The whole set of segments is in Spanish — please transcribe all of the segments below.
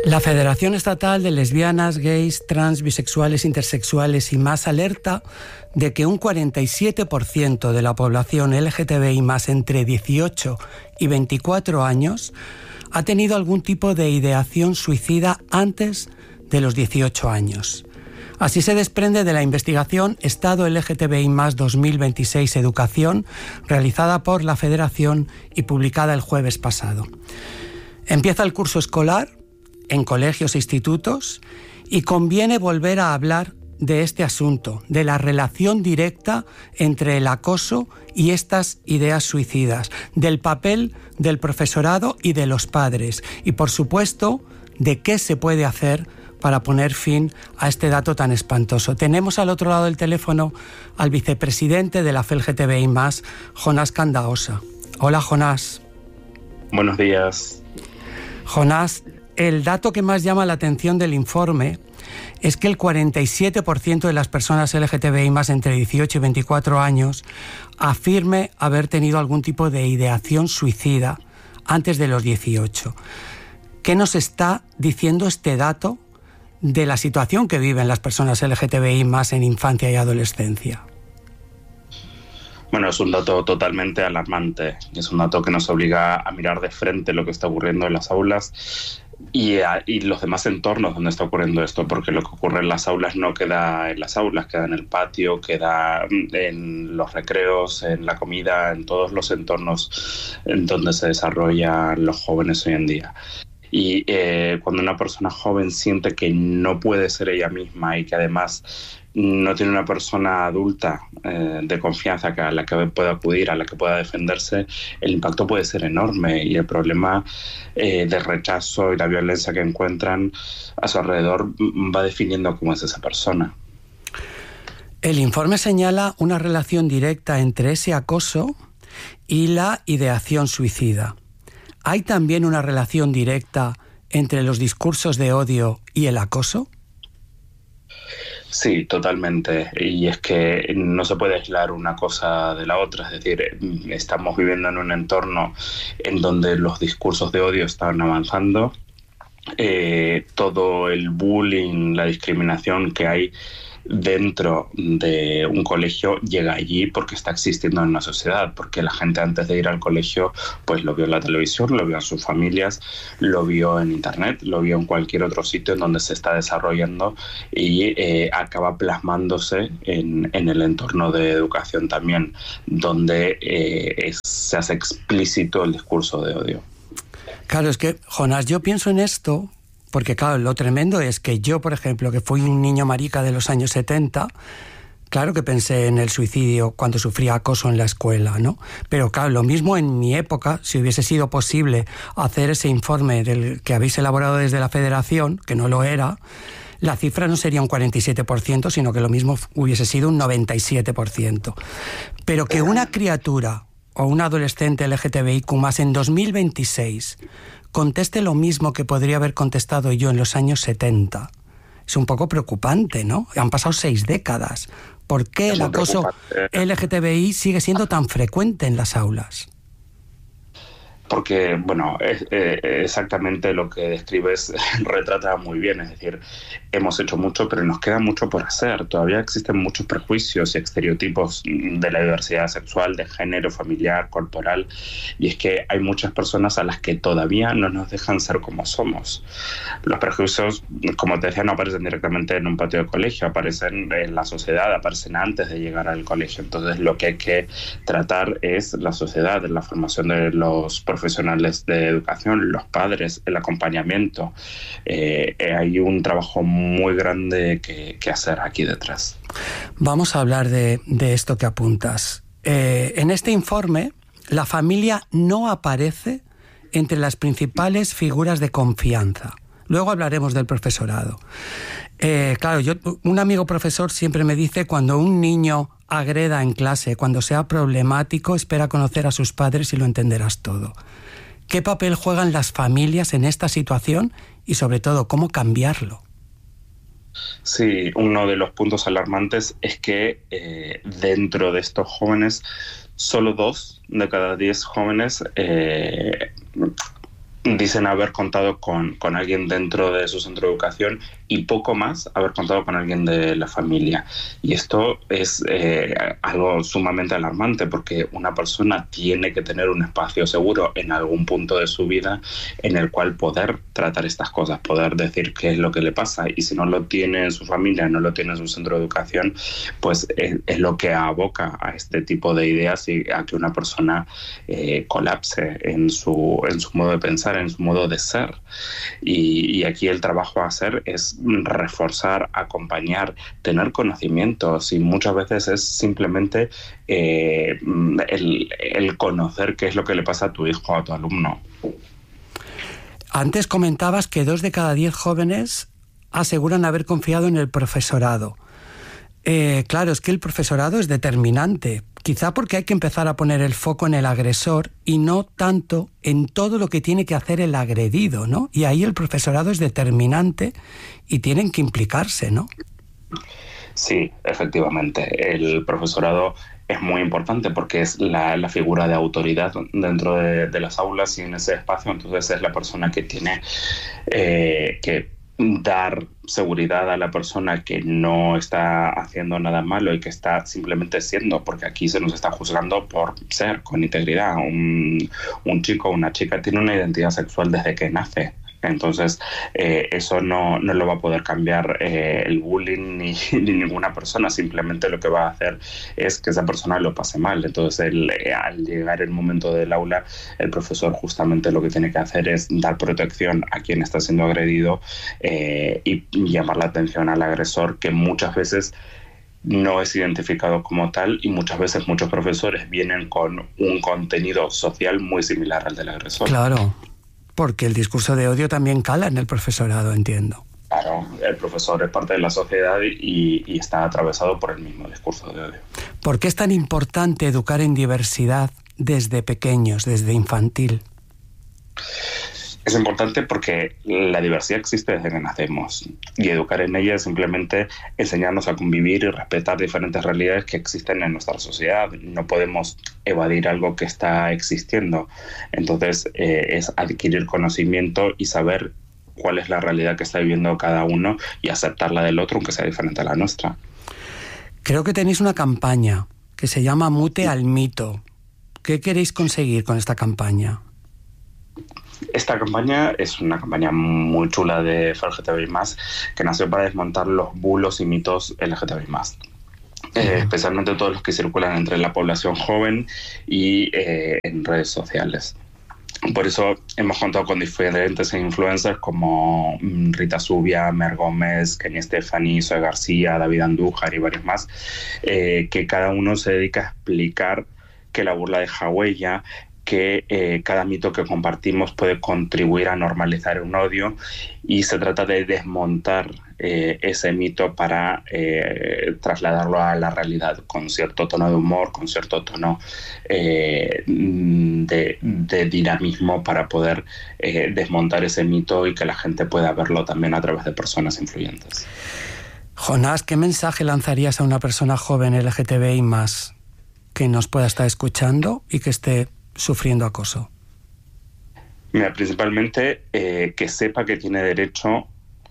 La Federación Estatal de Lesbianas, Gays, Trans, Bisexuales, Intersexuales y más alerta de que un 47% de la población LGTBI más entre 18 y 24 años ha tenido algún tipo de ideación suicida antes de los 18 años. Así se desprende de la investigación Estado LGTBI más 2026 Educación, realizada por la Federación y publicada el jueves pasado. Empieza el curso escolar en colegios e institutos y conviene volver a hablar de este asunto, de la relación directa entre el acoso y estas ideas suicidas, del papel del profesorado y de los padres y, por supuesto, de qué se puede hacer para poner fin a este dato tan espantoso. Tenemos al otro lado del teléfono al vicepresidente de la FELGTBI+, Jonás Candaosa. Hola, Jonás. Buenos días. Jonás, el dato que más llama la atención del informe es que el 47% de las personas LGTBI más entre 18 y 24 años afirme haber tenido algún tipo de ideación suicida antes de los 18. ¿Qué nos está diciendo este dato de la situación que viven las personas LGTBI más en infancia y adolescencia? Bueno, es un dato totalmente alarmante. Es un dato que nos obliga a mirar de frente lo que está ocurriendo en las aulas y los demás entornos donde está ocurriendo esto, porque lo que ocurre en las aulas no queda en las aulas, queda en el patio, queda en los recreos, en la comida, en todos los entornos en donde se desarrollan los jóvenes hoy en día. Y cuando una persona joven siente que no puede ser ella misma y que además no tiene una persona adulta de confianza a la que pueda acudir, a la que pueda defenderse, el impacto puede ser enorme y el problema de rechazo y la violencia que encuentran a su alrededor va definiendo cómo es esa persona. El informe señala una relación directa entre ese acoso y la ideación suicida. ¿Hay también una relación directa entre los discursos de odio y el acoso? Sí, totalmente. Y es que no se puede aislar una cosa de la otra. Es decir, estamos viviendo en un entorno en donde los discursos de odio están avanzando. Todo el bullying, la discriminación que hay dentro de un colegio llega allí porque está existiendo en una sociedad, porque la gente antes de ir al colegio pues lo vio en la televisión, lo vio en sus familias, lo vio en internet, lo vio en cualquier otro sitio en donde se está desarrollando y acaba plasmándose en el entorno de educación también, donde se hace explícito el discurso de odio. Claro, es que, Jonás, yo pienso en esto porque, claro, lo tremendo es que yo, por ejemplo, que fui un niño marica de los años 70, claro que pensé en el suicidio cuando sufría acoso en la escuela, ¿no? Pero, claro, lo mismo en mi época, si hubiese sido posible hacer ese informe del que habéis elaborado desde la Federación, que no lo era, la cifra no sería un 47%, sino que lo mismo hubiese sido un 97%. Pero que una criatura o un adolescente LGTBIQ+ en 2026 conteste lo mismo que podría haber contestado yo en los años 70. Es un poco preocupante, ¿no? Han pasado 6 décadas. ¿Por qué el acoso LGTBI sigue siendo tan frecuente en las aulas? Porque, bueno, exactamente lo que describes retrata muy bien. Es decir, hemos hecho mucho, pero nos queda mucho por hacer. Todavía existen muchos prejuicios y estereotipos de la diversidad sexual, de género, familiar, corporal. Y es que hay muchas personas a las que todavía no nos dejan ser como somos. Los prejuicios, como te decía, no aparecen directamente en un patio de colegio, aparecen en la sociedad, aparecen antes de llegar al colegio. Entonces, lo que hay que tratar es la sociedad, la formación de los profesionales de educación, los padres, el acompañamiento. Hay un trabajo muy grande que hacer aquí detrás. Vamos a hablar de esto que apuntas. En este informe, la familia no aparece entre las principales figuras de confianza. Luego hablaremos del profesorado. Claro, un amigo profesor siempre me dice, cuando un niño agreda en clase, cuando sea problemático, espera conocer a sus padres y lo entenderás todo. ¿Qué papel juegan las familias en esta situación y, sobre todo, cómo cambiarlo? Sí, uno de los puntos alarmantes es que dentro de estos jóvenes, solo 2 de cada 10 jóvenes dicen haber contado con alguien dentro de su centro de educación y poco más haber contado con alguien de la familia. Y esto es algo sumamente alarmante, porque una persona tiene que tener un espacio seguro en algún punto de su vida en el cual poder tratar estas cosas, poder decir qué es lo que le pasa. Y si no lo tiene en su familia, no lo tiene en su centro de educación, pues es lo que aboca a este tipo de ideas y a que una persona colapse en su modo de pensar, en su modo de ser. Y aquí el trabajo a hacer es reforzar, acompañar, tener conocimientos, y muchas veces es simplemente el conocer qué es lo que le pasa a tu hijo o a tu alumno. Antes comentabas que 2 de cada 10 jóvenes aseguran haber confiado en el profesorado. Claro, es que el profesorado es determinante, quizá porque hay que empezar a poner el foco en el agresor y no tanto en todo lo que tiene que hacer el agredido, ¿no? Y ahí el profesorado es determinante y tienen que implicarse, ¿no? Sí, efectivamente. El profesorado es muy importante porque es la figura de autoridad dentro de las aulas y en ese espacio. Entonces es la persona que tiene que dar seguridad a la persona que no está haciendo nada malo y que está simplemente siendo, porque aquí se nos está juzgando por ser con integridad. Un chico o una chica tiene una identidad sexual desde que nace. Entonces, eso no lo va a poder cambiar el bullying ni ninguna persona. Simplemente lo que va a hacer es que esa persona lo pase mal. Entonces, al llegar el momento del aula, el profesor justamente lo que tiene que hacer es dar protección a quien está siendo agredido y llamar la atención al agresor, que muchas veces no es identificado como tal, y muchas veces muchos profesores vienen con un contenido social muy similar al del agresor. Claro. Porque el discurso de odio también cala en el profesorado, entiendo. Claro, el profesor es parte de la sociedad y está atravesado por el mismo discurso de odio. ¿Por qué es tan importante educar en diversidad desde pequeños, desde infantil? Es importante porque la diversidad existe desde que nacemos, y educar en ella es simplemente enseñarnos a convivir y respetar diferentes realidades que existen en nuestra sociedad. No podemos evadir algo que está existiendo. Entonces es adquirir conocimiento y saber cuál es la realidad que está viviendo cada uno y aceptar la del otro, aunque sea diferente a la nuestra. Creo que tenéis una campaña que se llama Mute al Mito. ¿Qué queréis conseguir con esta campaña? Esta campaña es una campaña muy chula de LGTBI+, que nació para desmontar los bulos y mitos LGTBI+. Especialmente todos los que circulan entre la población joven y en redes sociales. Por eso hemos contado con diferentes influencers como Rita Zubia, Mer Gómez, Kenny Estefani, Zoe García, David Andújar y varios más, que cada uno se dedica a explicar que la burla deja huella, que cada mito que compartimos puede contribuir a normalizar un odio, y se trata de desmontar ese mito para trasladarlo a la realidad con cierto tono de humor, con cierto tono de dinamismo, para poder desmontar ese mito y que la gente pueda verlo también a través de personas influyentes. Jonás, ¿qué mensaje lanzarías a una persona joven LGTBI+ que nos pueda estar escuchando y que esté sufriendo acoso? Mira, principalmente que sepa que tiene derecho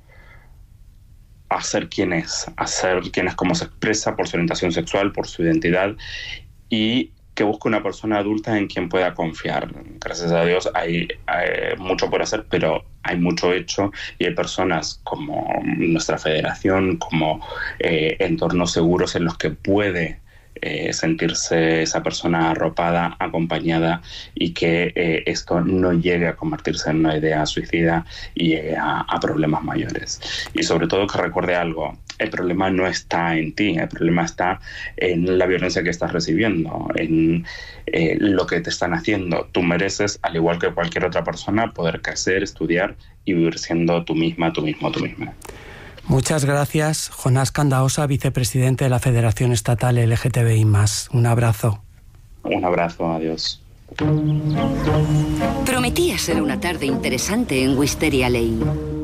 a ser quien es como se expresa, por su orientación sexual, por su identidad, y que busque una persona adulta en quien pueda confiar. Gracias a Dios hay mucho por hacer, pero hay mucho hecho, y hay personas como nuestra federación, como entornos seguros en los que puede sentirse esa persona arropada, acompañada, y que esto no llegue a convertirse en una idea suicida y llegue a problemas mayores. Y sobre todo que recuerde algo: el problema no está en ti, el problema está en la violencia que estás recibiendo, en lo que te están haciendo. Tú mereces, al igual que cualquier otra persona, poder crecer, estudiar y vivir siendo tú misma, tú mismo, tú misma. Muchas gracias, Jonás Candaosa, vicepresidente de la Federación Estatal LGTBI+. Un abrazo. Un abrazo, adiós. Prometía ser una tarde interesante en Wisteria Lane.